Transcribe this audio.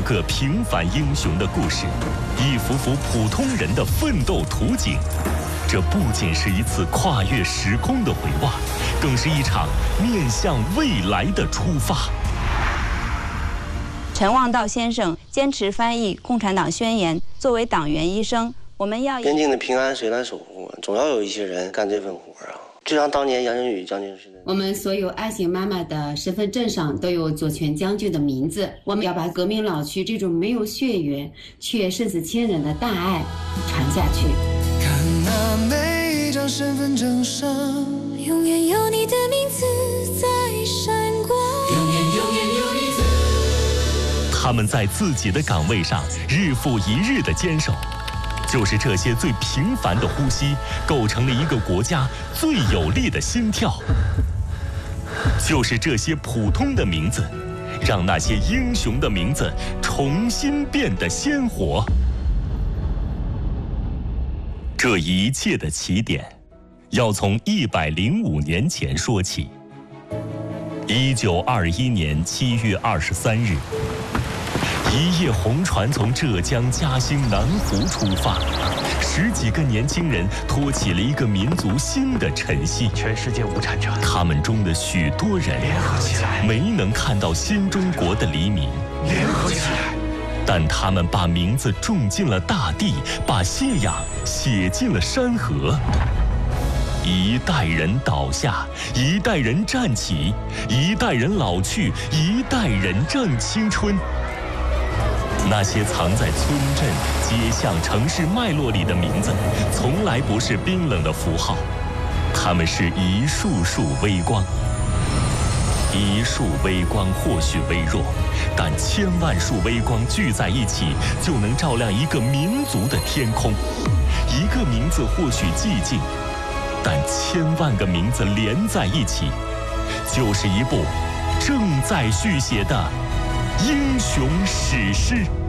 个平凡英雄的故事，一幅幅普通人的奋斗图景。这不仅是一次跨越时空的回望，更是一场面向未来的出发。 陈望道先生坚持翻译《共产党宣言》，作为党员医生，我们要边境的平安谁来守护？总要有一些人干这份活啊！就像当年杨靖宇将军似的。 我们所有爱心妈妈的身份证上都有左权将军的名字。我们要把革命老区这种没有血缘却胜似千人的大爱传下去。 看那每一张身份证上， 永远有你的名字在闪光， 永远有你在。 他们在自己的岗位上日复一日的坚守，就是这些最平凡的呼吸，构成了一个国家最有力的心跳。就是这些普通的名字，让那些英雄的名字重新变得鲜活。这一切的起点，要从105年前说起。1921年7月23日，一叶红船从浙江嘉兴南湖出发，10几个年轻人托起了一个民族新的晨曦。 全世界无产者， 他们中的许多人联合起来， 没能看到新中国的黎明。 联合起来， 但他们把名字种进了大地，把信仰写进了山河。一代人倒下，一代人站起，一代人老去，一代人正青春。那些藏在村镇、街巷、城市脉络里的名字，从来不是冰冷的符号，它们是一束束微光。一束微光或许微弱，但千万束微光聚在一起，就能照亮一个民族的天空。一个名字或许寂静，但千万个名字连在一起，就是一部正在续写的英雄史诗。